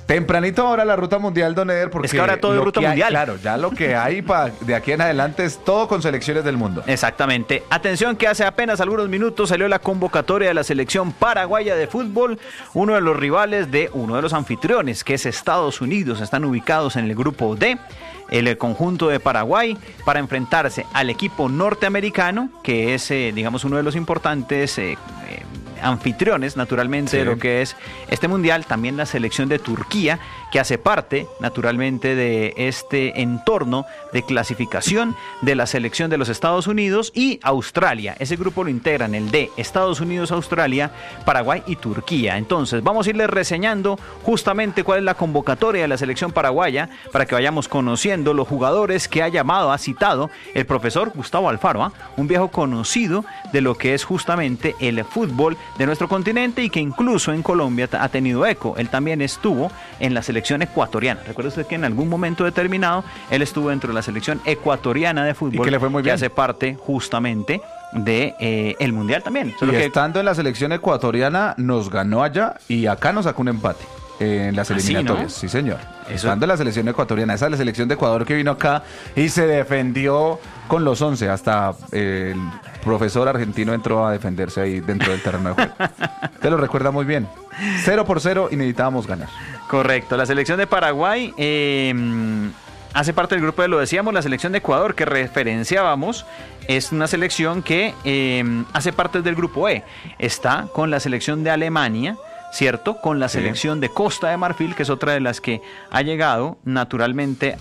Tempranito ahora la ruta mundial, don Eder, porque es que ahora todo es ruta mundial. Claro, ya lo que hay de aquí en adelante es todo con selecciones del mundo. Exactamente. Atención que hace apenas algunos minutos salió la convocatoria de la selección paraguaya de fútbol, uno de los rivales de uno de los anfitriones, que es Estados Unidos. Están ubicados en el grupo D, el conjunto de Paraguay, para enfrentarse al equipo norteamericano, que es, digamos, uno de los importantes anfitriones, naturalmente, de lo que es este mundial. También la selección de Turquía, que hace parte, naturalmente, de este entorno de clasificación de la selección de los Estados Unidos, y Australia. Ese grupo lo integran el D, Estados Unidos, Australia, Paraguay y Turquía. Entonces, vamos a irles reseñando justamente cuál es la convocatoria de la selección paraguaya, para que vayamos conociendo los jugadores que ha citado el profesor Gustavo Alfaro, un viejo conocido de lo que es justamente el fútbol de nuestro continente, y que incluso en Colombia ha tenido eco. Él también estuvo en la selección ecuatoriana. Recuerda usted que en algún momento determinado él estuvo dentro de la selección ecuatoriana de fútbol, y que le fue muy bien, que hace parte justamente de el mundial también. Y estando en la selección ecuatoriana nos ganó allá, y acá nos sacó un empate en las eliminatorias. ¿Sí, señor? Estando en la selección ecuatoriana, esa es la selección de Ecuador que vino acá y se defendió con los 11, hasta el profesor argentino entró a defenderse ahí dentro del terreno de juego. Te lo recuerda muy bien. 0-0 y necesitábamos ganar. Correcto. La selección de Paraguay hace parte del grupo, lo decíamos, la selección de Ecuador que referenciábamos. Es una selección que hace parte del grupo E. Está con la selección de Alemania, ¿cierto? Con la selección de Costa de Marfil, que es otra de las que ha llegado naturalmente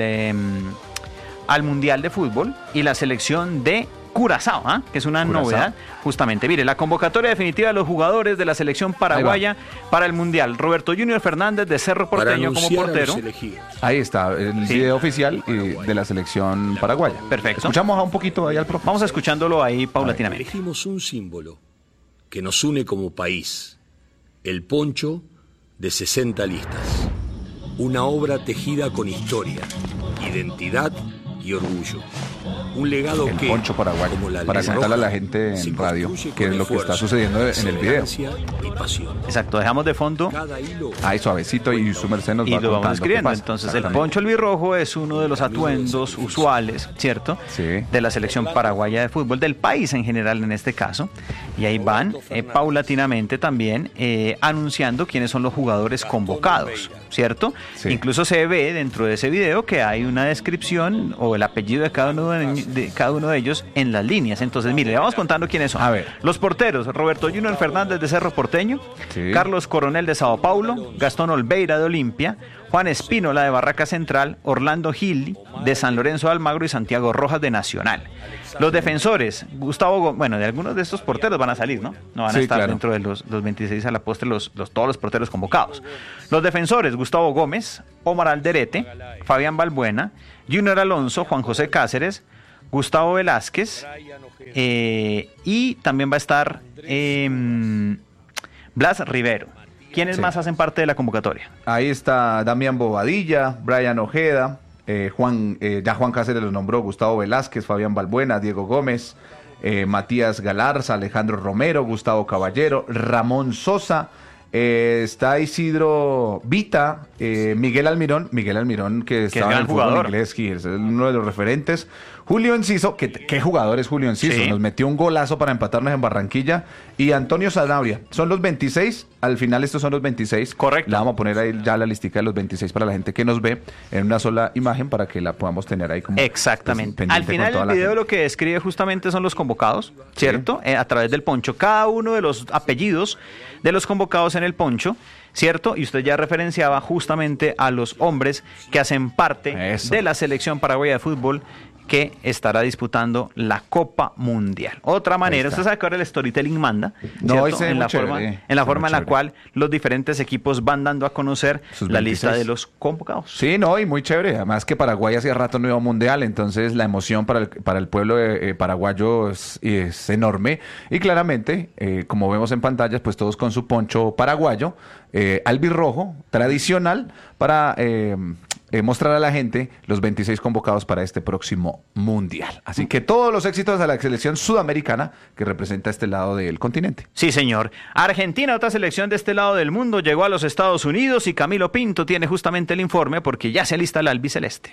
al Mundial de Fútbol, y la selección de Curazao, que es una novedad, justamente. Mire, la convocatoria definitiva de los jugadores de la selección paraguaya para el Mundial: Roberto Junior Fernández, de Cerro Porteño, como portero. Ahí está el video oficial de la selección paraguaya. Perfecto. Escuchamos un poquito ahí al profe. Vamos escuchándolo ahí paulatinamente. Elegimos un símbolo que nos une como país: el poncho de 60 listas. Una obra tejida con historia, identidad y orgullo. Un legado el que, poncho paraguayo, para contarle a la gente en radio qué es lo que está sucediendo en el video. Exacto, dejamos de fondo ahí suavecito, y su merced nos va y lo vamos escribiendo. Entonces, el poncho albirrojo es uno de los atuendos usuales, ¿cierto? Sí. De la selección paraguaya de fútbol, del país en general en este caso. Y ahí van paulatinamente también anunciando quiénes son los jugadores convocados, ¿cierto? Sí. Incluso se ve dentro de ese video que hay una descripción o el apellido de cada uno de ellos en las líneas. Entonces, mire, le vamos contando quiénes son. A ver. Los porteros: Roberto Junior Fernández, de Cerro Porteño, Carlos Coronel, de Sao Paulo, Gastón Olveira, de Olimpia, Juan Espínola, de Barraca Central, Orlando Gil, de San Lorenzo de Almagro, y Santiago Rojas, de Nacional. Los defensores: Gustavo Gómez. Bueno, de algunos de estos porteros van a salir, ¿no? No van a estar dentro de los 26 a la postre, todos los porteros convocados. Los defensores: Gustavo Gómez, Omar Alderete, Fabián Balbuena, Junior Alonso, Juan José Cáceres, Gustavo Velázquez, y también va a estar Blas Rivero. ¿Quiénes más hacen parte de la convocatoria? Ahí está Damián Bobadilla, Brian Ojeda, Juan Cáceres lo nombró, Gustavo Velázquez, Fabián Balbuena, Diego Gómez, Matías Galarza, Alejandro Romero, Gustavo Caballero, Ramón Sosa, está Isidro Vita, Miguel Almirón, que estaba en el fútbol inglés, que es uno de los referentes. Julio Enciso, ¿qué jugador es Julio Enciso? Sí. Nos metió un golazo para empatarnos en Barranquilla. Y Antonio Sanabria. Son los 26, al final estos son los 26. Correcto. Le vamos a poner ahí ya la listica de los 26 para la gente que nos ve en una sola imagen, para que la podamos tener ahí como... Exactamente. Al final el video lo que describe justamente son los convocados, ¿cierto? A través del poncho. Cada uno de los apellidos de los convocados en el poncho, ¿cierto? Y usted ya referenciaba justamente a los hombres que hacen parte de la selección paraguaya de fútbol, que estará disputando la Copa Mundial. Otra manera, usted sabe que ahora el storytelling manda, ¿cierto? En la forma en la cual los diferentes equipos van dando a conocer la lista de los convocados. Sí, y muy chévere. Además que Paraguay hacía rato no iba a Mundial, entonces la emoción para el pueblo paraguayo es enorme. Y claramente, como vemos en pantallas, pues todos con su poncho paraguayo, albirrojo, tradicional, para mostrar a la gente los 26 convocados para este próximo Mundial. Así que todos los éxitos a la selección sudamericana que representa este lado del continente. Sí, señor. Argentina, otra selección de este lado del mundo, llegó a los Estados Unidos y Camilo Pinto tiene justamente el informe porque ya se alista el albiceleste.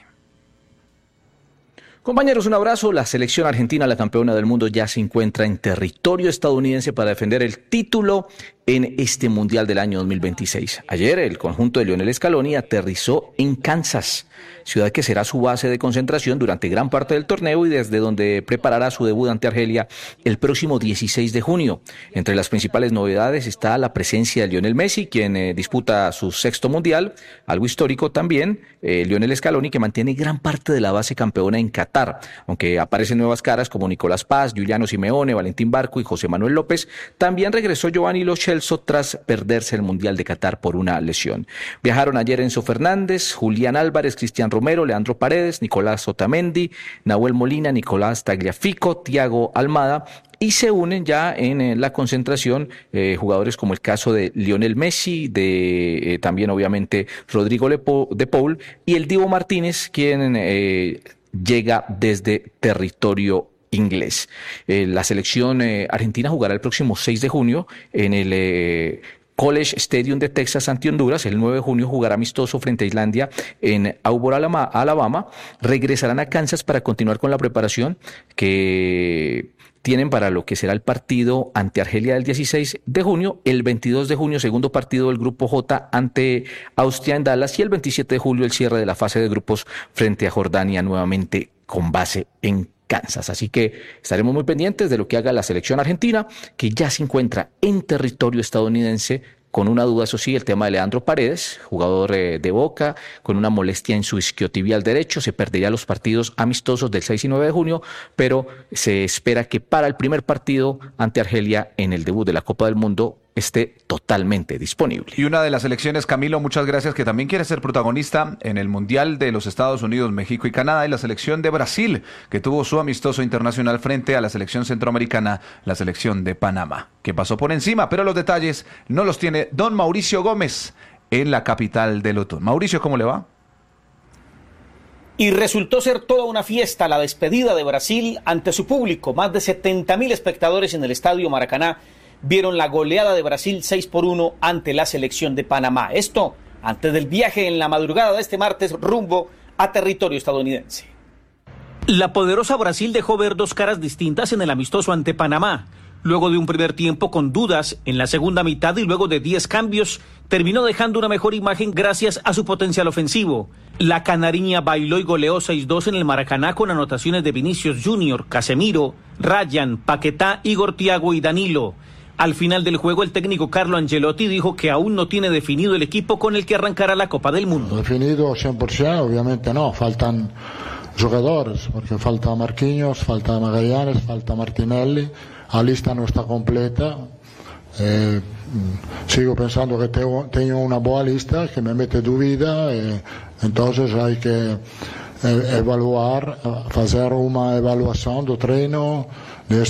Compañeros, un abrazo. La selección argentina, la campeona del mundo, ya se encuentra en territorio estadounidense para defender el título en este Mundial del año 2026. Ayer el conjunto de Lionel Scaloni aterrizó en Kansas, ciudad que será su base de concentración durante gran parte del torneo y desde donde preparará su debut ante Argelia el próximo 16 de junio. Entre las principales novedades está la presencia de Lionel Messi, quien disputa su sexto Mundial, algo histórico también. Lionel Scaloni, que mantiene gran parte de la base campeona en Qatar, aunque aparecen nuevas caras como Nicolás Paz, Giuliano Simeone, Valentín Barco y José Manuel López. También regresó Giovanni Lo Celso tras perderse el Mundial de Qatar por una lesión. Viajaron ayer Enzo Fernández, Julián Álvarez, Cristian Romero, Leandro Paredes, Nicolás Otamendi, Nahuel Molina, Nicolás Tagliafico, Thiago Almada, y se unen ya en la concentración jugadores como el caso de Lionel Messi, de también obviamente Rodrigo de Paul y el Divo Martínez, quien llega desde territorio inglés. La selección argentina jugará el próximo 6 de junio en el College Stadium de Texas ante Honduras. El 9 de junio jugará amistoso frente a Islandia en Auburn, Alabama. Regresarán a Kansas para continuar con la preparación que tienen para lo que será el partido ante Argelia el 16 de junio, el 22 de junio segundo partido del Grupo J ante Austria en Dallas y el 27 de julio el cierre de la fase de grupos frente a Jordania nuevamente con base en Kansas. Así que estaremos muy pendientes de lo que haga la selección argentina, que ya se encuentra en territorio estadounidense, con una duda, eso sí, el tema de Leandro Paredes, jugador de Boca, con una molestia en su isquiotibial derecho, se perdería los partidos amistosos del 6 y 9 de junio, pero se espera que para el primer partido ante Argelia en el debut de la Copa del Mundo esté totalmente disponible. Y una de las selecciones, Camilo, muchas gracias, que también quiere ser protagonista en el Mundial de los Estados Unidos, México y Canadá, y la selección de Brasil, que tuvo su amistoso internacional frente a la selección centroamericana, la selección de Panamá, que pasó por encima, pero los detalles no los tiene don Mauricio Gómez en la capital del Otón. Mauricio, ¿cómo le va? Y resultó ser toda una fiesta la despedida de Brasil ante su público. Más de 70.000 espectadores en el Estadio Maracaná vieron la goleada de Brasil 6-1 ante la selección de Panamá. Esto antes del viaje en la madrugada de este martes rumbo a territorio estadounidense. La poderosa Brasil dejó ver dos caras distintas en el amistoso ante Panamá. Luego de un primer tiempo con dudas, en la segunda mitad y luego de 10 cambios, terminó dejando una mejor imagen gracias a su potencial ofensivo. La canariña bailó y goleó 6-2 en el Maracaná con anotaciones de Vinicius Junior, Casemiro, Ryan, Paquetá, Igor Thiago y Danilo. Al final del juego, el técnico Carlo Ancelotti dijo que aún no tiene definido el equipo con el que arrancará la Copa del Mundo. Definido 100%, obviamente no, faltan jugadores, porque falta Marquinhos, falta Magallanes, falta Martinelli, la lista no está completa. Sigo pensando que tengo una buena lista que me mete duda, entonces hay que evaluar, hacer una evaluación de treino, de